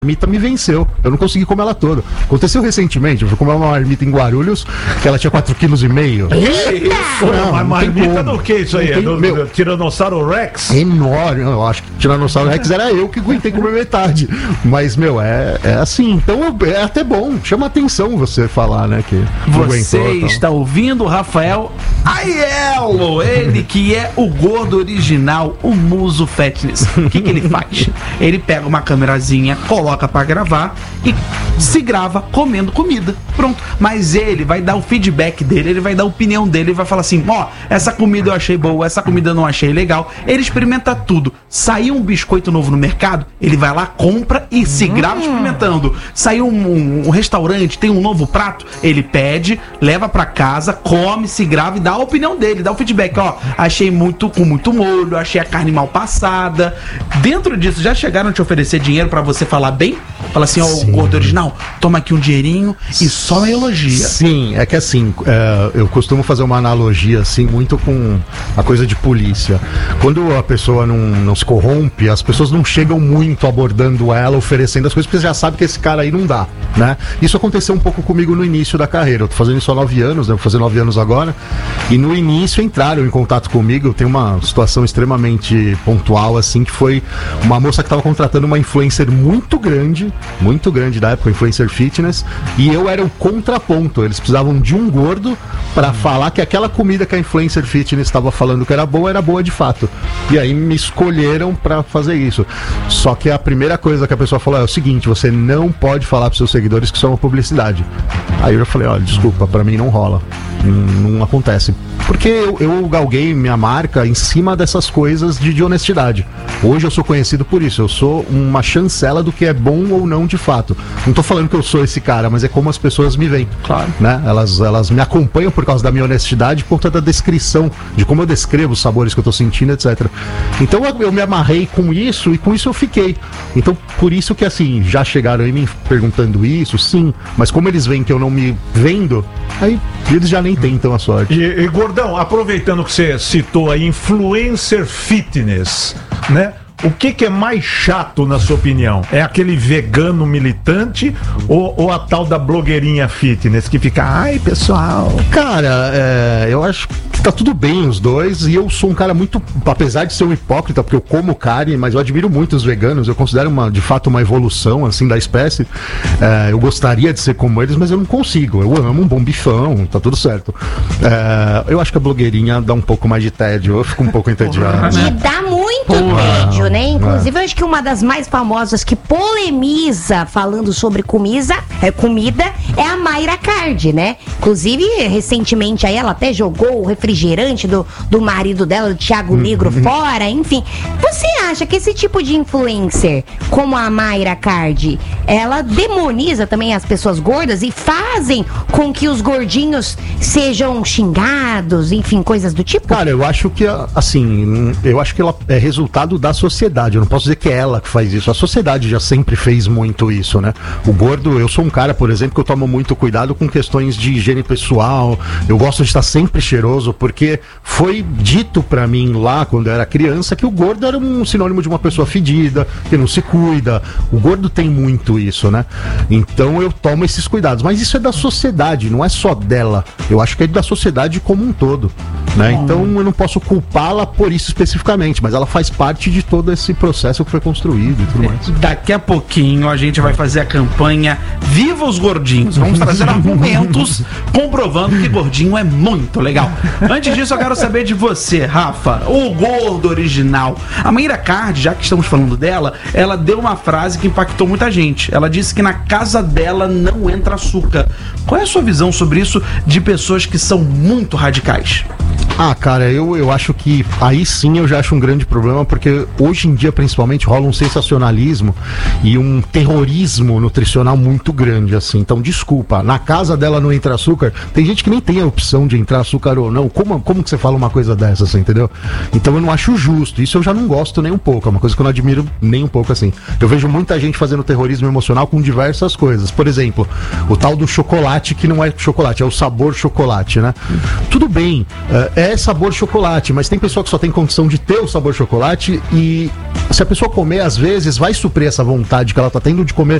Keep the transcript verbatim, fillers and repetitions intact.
marmita me venceu. Eu não consegui comer ela toda. Aconteceu recentemente, eu fui comer uma marmita em Guarulhos, que ela tinha quatro vírgula cinco quilos. Isso! Não, mas marmita do que isso aí? É do, do Tiranossauro Rex? Enorme. Eu acho que Tiranossauro Rex era eu que aguentei comer metade. Mas, meu, é, é assim. Então é até bom. Chama atenção você falar, né? Que você aguentou, está ouvindo o Rafael Aiello, ele que é o gordo original, o Muso Fitness. O que, que ele faz? Ele pega uma câmerazinha, coloca pra gravar e se grava comendo comida. Pronto. Mas ele vai dar o feedback dele, ele vai dar a opinião dele, ele vai falar assim, ó, oh, essa comida eu achei boa, essa comida eu não achei legal. Ele experimenta tudo. Saiu um biscoito novo no mercado, ele vai lá, compra e se grava experimentando. Saiu um, um, um restaurante, tem um novo prato, ele pede, leva pra casa, come, se grava e dá a opinião dele, dá o feedback, ó, achei muito com muito molho, achei a carne mal passada. Dentro disso, já chegaram a te oferecer dinheiro pra você falar bem? Fala assim, ó, o gordo original, toma aqui um dinheirinho e só elogia. Sim, é que assim, é, eu costumo fazer uma analogia assim, muito com a coisa de polícia. Quando a pessoa não, não se corrompe, as pessoas não chegam muito abordando ela, oferecendo as coisas, porque já sabe que esse cara aí não dá, né? Isso aconteceu um pouco comigo no início da carreira. Eu tô fazendo isso há nove anos, né? Vou fazer nove anos agora. E no início entraram em contato comigo. Eu tenho uma situação extremamente pontual, assim, que foi uma moça que estava contratando uma influencer muito grande, muito grande da época, influencer fitness, e eu era o contraponto. Eles precisavam de um gordo para hum. falar que aquela comida que a influencer fitness estava falando que era boa, era boa de fato. E aí me escolheram para fazer isso. Só que a primeira coisa que a pessoa falou é o seguinte: você não pode falar para seus seguidores que isso é uma publicidade. Aí eu já falei, olha, desculpa, para mim não rola. Não, não acontece. Porque eu, eu galguei minha marca em cima dessas coisas de, de honestidade. Hoje eu sou conhecido por isso. Eu sou uma chancela do que é bom ou não de fato. Não tô falando que eu sou esse cara, mas é como as pessoas me veem. Claro. Né? Elas, elas me acompanham por causa da minha honestidade, por conta da descrição, de como eu descrevo os sabores que eu tô sentindo, etcétera. Então eu, eu me amarrei com isso e com isso eu fiquei. Então por isso que assim, já chegaram aí me perguntando isso, sim. Mas como eles veem que eu não me vendo, aí eles já nem tentam a sorte. E, e Gordão, aproveitando que você citou aí influencer fitness, né? O que, que é mais chato, na sua opinião? É aquele vegano militante ou, ou a tal da blogueirinha fitness que fica, ai pessoal? Cara, é, eu acho que tá tudo bem os dois, e eu sou um cara muito, apesar de ser um hipócrita, porque eu como carne, mas eu admiro muito os veganos, eu considero uma, de fato uma evolução assim da espécie. É, eu gostaria de ser como eles, mas eu não consigo. Eu amo um bom bifão, tá tudo certo. É, eu acho que a blogueirinha dá um pouco mais de tédio, eu fico um pouco entediado. E dá muito tédio, né? Inclusive, eu acho que uma das mais famosas que polemiza falando sobre comida, é, comida é a Mayra Card, né? Inclusive, recentemente aí ela até jogou o refrigerante do, do marido dela, do Thiago Negro, uhum. fora, enfim. Você acha que esse tipo de influencer, como a Mayra Card, ela demoniza também as pessoas gordas e fazem com que os gordinhos sejam xingados, enfim, coisas do tipo? Cara, eu acho que, assim, eu acho que ela é resultado da sociedade. Eu não posso dizer que é ela que faz isso. A sociedade já sempre fez muito isso, né? O gordo, eu sou um cara, por exemplo, que eu tomo muito cuidado com questões de higiene pessoal. Eu gosto de estar sempre cheiroso, porque foi dito pra mim lá, quando eu era criança, que o gordo era um sinônimo de uma pessoa fedida, que não se cuida. O gordo tem muito isso, né? Então eu tomo esses cuidados. Mas isso é da sociedade, não é só dela. Eu acho que é da sociedade como um todo, né? Então eu não posso culpá-la por isso especificamente, mas ela faz parte de todo esse processo que foi construído e tudo mais. Daqui a pouquinho a gente vai fazer a campanha Viva os Gordinhos. Vamos trazer argumentos comprovando que gordinho é muito legal. Antes disso, eu quero saber de você, Rafa, o gordo original. A Mayra Card, já que estamos falando dela, ela deu uma frase que impactou muita gente. Ela disse que na casa dela não entra açúcar. Qual é a sua visão sobre isso de pessoas que são muito radicais? Ah, cara, eu, eu acho que aí sim eu já acho um grande problema, porque hoje em dia, principalmente, rola um sensacionalismo e um terrorismo nutricional muito grande, assim. Então, desculpa, na casa dela não entra açúcar, tem gente que nem tem a opção de entrar açúcar ou não. Como, como que você fala uma coisa dessa, assim, entendeu? Então eu não acho justo, isso eu já não gosto nem um pouco, é uma coisa que eu não admiro nem um pouco, assim. Eu vejo muita gente fazendo terrorismo emocional com diversas coisas. Por exemplo, o tal do chocolate, que não é chocolate, é o sabor chocolate, né? Tudo bem, é é sabor chocolate, mas tem pessoa que só tem condição de ter o sabor chocolate e se a pessoa comer, às vezes, vai suprir essa vontade que ela tá tendo de comer